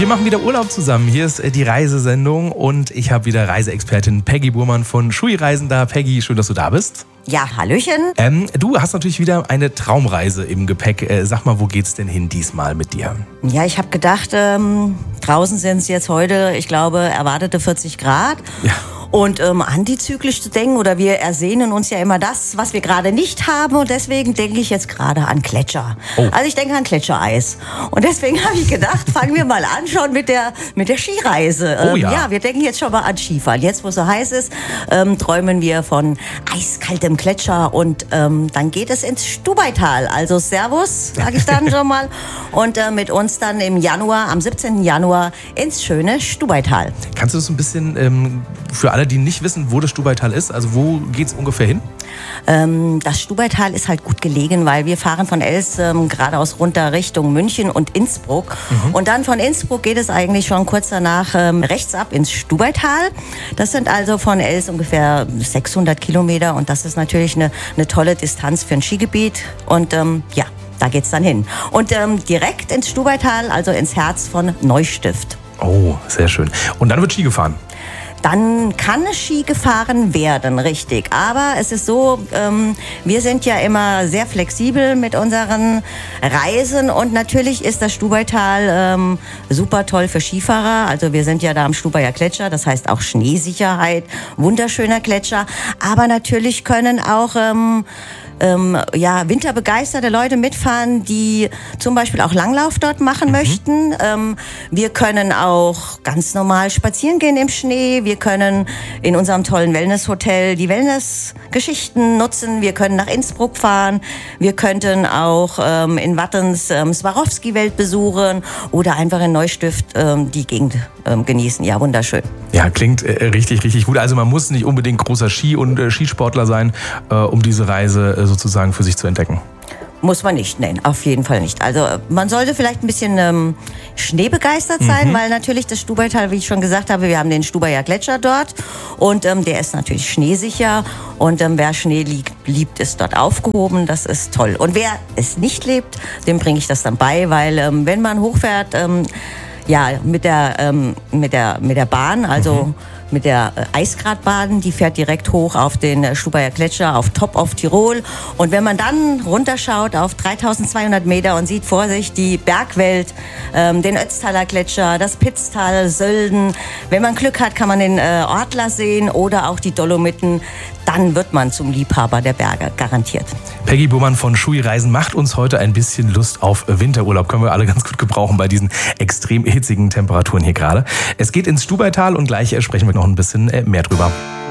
Wir machen wieder Urlaub zusammen. Hier ist die Reisesendung und ich habe wieder Reiseexpertin Peggy Burmann von Schui Reisen da. Peggy, schön, dass du da bist. Ja, hallöchen. Du hast natürlich wieder eine Traumreise im Gepäck. Sag mal, wo geht's denn hin diesmal mit dir? Ja, ich habe gedacht, draußen sind es jetzt heute, ich glaube, erwartete 40 Grad. Ja. Und antizyklisch zu denken, oder wir ersehnen uns ja immer das, was wir gerade nicht haben. Und deswegen denke ich jetzt gerade an Gletscher. Oh. Also ich denke an Gletschereis. Und deswegen habe ich gedacht, fangen wir mal an schon mit der Skireise. Oh ja. Ja, wir denken jetzt schon mal an Skifahren. Jetzt, wo es so heiß ist, träumen wir von eiskaltem Gletscher. Und dann geht es ins Stubaital. Also Servus, sage ich dann schon mal. Und mit uns dann im Januar, am 17. Januar, ins schöne Stubaital. Kannst du das ein bisschen für alle, die nicht wissen, wo das Stubaital ist, also wo geht's ungefähr hin? Das Stubaital ist halt gut gelegen, weil wir fahren von Els geradeaus runter Richtung München und Innsbruck. Und dann von Innsbruck geht es eigentlich schon kurz danach rechts ab ins Stubaital. Das sind also von Els ungefähr 600 Kilometer und das ist natürlich eine tolle Distanz für ein Skigebiet. Und ja, da geht's dann hin. Und direkt ins Stubaital, also ins Herz von Neustift. Oh, sehr schön. Und dann wird Ski gefahren? Dann kann Ski gefahren werden, richtig. Aber es ist so, wir sind ja immer sehr flexibel mit unseren Reisen und natürlich ist das Stubaital super toll für Skifahrer. Also wir sind ja da am Stubaier Gletscher, das heißt auch Schneesicherheit, wunderschöner Gletscher. Aber natürlich können auch winterbegeisterte Leute mitfahren, die zum Beispiel auch Langlauf dort machen möchten. Wir können auch ganz normal spazieren gehen im Schnee. Wir können in unserem tollen Wellnesshotel die Wellnessgeschichten nutzen. Wir können nach Innsbruck fahren. Wir könnten auch in Wattens Swarovski-Welt besuchen oder einfach in Neustift die Gegend genießen. Ja, wunderschön. Ja, klingt richtig, richtig gut. Also man muss nicht unbedingt großer Ski- und Skisportler sein, um diese Reise sozusagen für sich zu entdecken. Muss man nicht, nein, auf jeden Fall nicht. Also man sollte vielleicht ein bisschen schneebegeistert sein, weil natürlich das Stubaital, wie ich schon gesagt habe, wir haben den Stubaier Gletscher dort und der ist natürlich schneesicher und wer Schnee liebt, ist dort aufgehoben, das ist toll. Und wer es nicht lebt, dem bringe ich das dann bei, weil wenn man hochfährt, mit der Bahn, also mit der Eisgratbahn, die fährt direkt hoch auf den Stubaier Gletscher, auf Top of Tirol. Und wenn man dann runterschaut auf 3200 Meter und sieht vor sich die Bergwelt, den Ötztaler Gletscher, das Pitztal, Sölden. Wenn man Glück hat, kann man den Ortler sehen oder auch die Dolomiten. Dann wird man zum Liebhaber der Berge, garantiert. Peggy Burmann von Schui Reisen macht uns heute ein bisschen Lust auf Winterurlaub. Können wir alle ganz gut gebrauchen bei diesen extrem hitzigen Temperaturen hier gerade. Es geht ins Stubaital und gleich sprechen wir noch ein bisschen mehr drüber.